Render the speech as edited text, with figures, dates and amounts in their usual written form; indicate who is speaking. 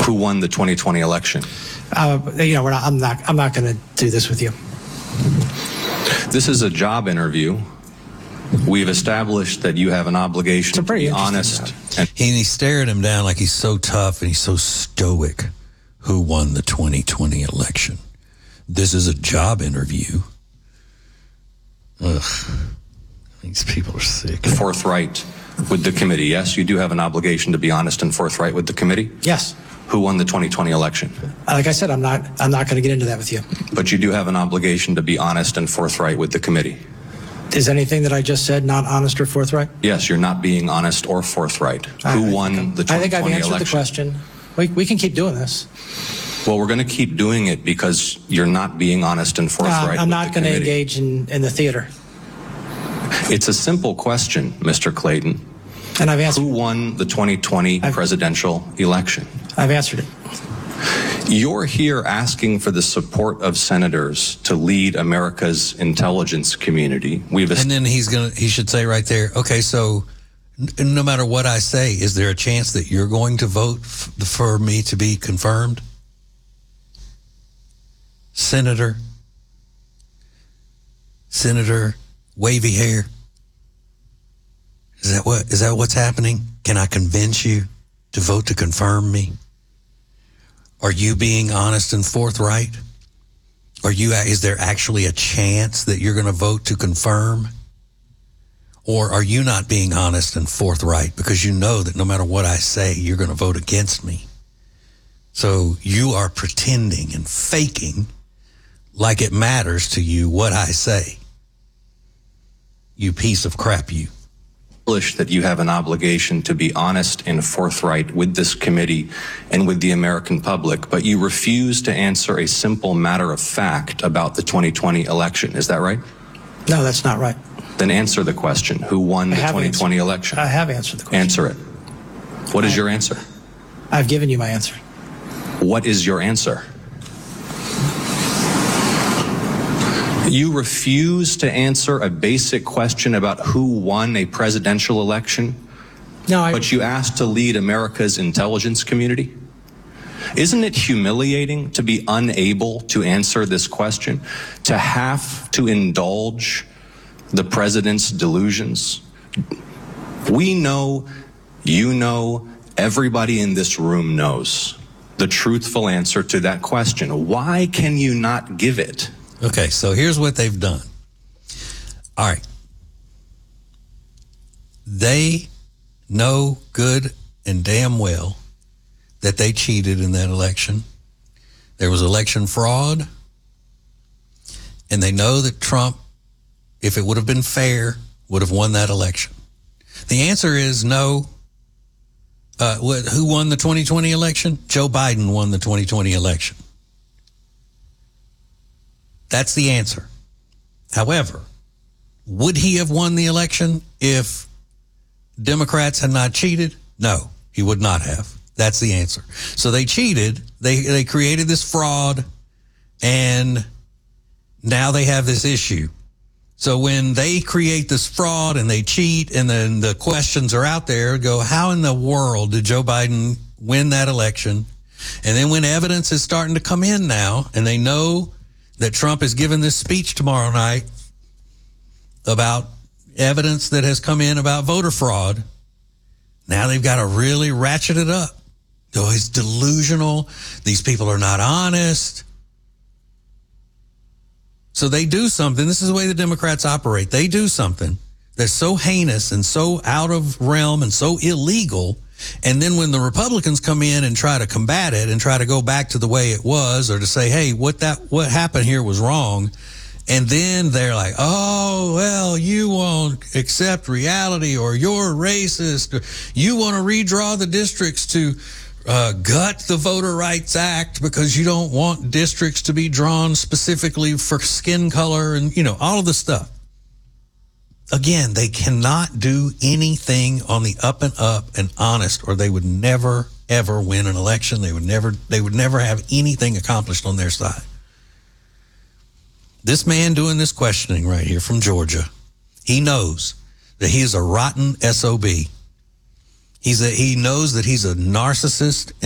Speaker 1: Who won the 2020 election?
Speaker 2: I'm not going to do this with you.
Speaker 1: This is a job interview. We've established that you have an obligation to be honest.
Speaker 3: And he's staring him down like he's so tough and he's so stoic. Who won the 2020 election? This is a job interview. Ugh. These people are sick.
Speaker 1: Forthright with the committee. Yes, you do have an obligation to be honest and forthright with the committee?
Speaker 2: Yes.
Speaker 1: Who won the 2020 election?
Speaker 2: Like I said, I'm not going to get into that with you.
Speaker 1: But you do have an obligation to be honest and forthright with the committee.
Speaker 2: Is anything that I just said not honest or forthright?
Speaker 1: Yes, you're not being honest or forthright. Who won the 2020 election?
Speaker 2: I think I've answered the question. We can keep doing this.
Speaker 1: Well, we're going to keep doing it because you're not being honest and forthright.
Speaker 2: I'm not going to engage in the theater.
Speaker 1: It's a simple question, Mr. Clayton.
Speaker 2: And I've answered.
Speaker 1: Who won the 2020 presidential election?
Speaker 2: I've answered it.
Speaker 1: You're here asking for the support of senators to lead America's intelligence community.
Speaker 3: And then he should say right there, okay, so no matter what I say, is there a chance that you're going to vote for me to be confirmed? Senator, wavy hair. Is that what's happening? Can I convince you to vote to confirm me? Are you being honest and forthright? Is there actually a chance that you're going to vote to confirm? Or are you not being honest and forthright because you know that no matter what I say, you're going to vote against me? So you are pretending and faking like it matters to you what I say. You piece of crap, you.
Speaker 1: That you have an obligation to be honest and forthright with this committee and with the American public, but you refuse to answer a simple matter of fact about the 2020 election. Is that right?
Speaker 2: No, that's not right.
Speaker 1: Then answer the question. Who won the 2020 election?
Speaker 2: I have answered the question.
Speaker 1: Answer it. What is your answer?
Speaker 2: I've given you my answer.
Speaker 1: What is your answer? You refuse to answer a basic question about who won a presidential election, but you asked to lead America's intelligence community? Isn't it humiliating to be unable to answer this question, to have to indulge the president's delusions? We know, you know, everybody in this room knows the truthful answer to that question. Why can you not give it?
Speaker 3: Okay, so here's what they've done. All right. They know good and damn well that they cheated in that election. There was election fraud. And they know that Trump, if it would have been fair, would have won that election. The answer is no. Who won the 2020 election? Joe Biden won the 2020 election. That's the answer. However, would he have won the election if Democrats had not cheated? No, he would not have. That's the answer. So they cheated. They created this fraud, and now they have this issue. So when they create this fraud and they cheat and then the questions are out there, go, how in the world did Joe Biden win that election? And then when evidence is starting to come in now and they know that Trump is giving this speech tomorrow night about evidence that has come in about voter fraud, now they've got to really ratchet it up. Oh, he's delusional. These people are not honest. So they do something. This is the way the Democrats operate. They do something that's so heinous and so out of realm and so illegal. And then when the Republicans come in and try to combat it and try to go back to the way it was, or to say, hey, what happened here was wrong. And then they're like, oh, well, you won't accept reality, or you're racist, or you want to redraw the districts to gut the Voter Rights Act because you don't want districts to be drawn specifically for skin color and, all of the stuff. Again, they cannot do anything on the up and up and honest, or they would never, ever win an election. They would never have anything accomplished on their side. This man doing this questioning right here from Georgia, he knows that he is a rotten SOB. He knows that he's a narcissist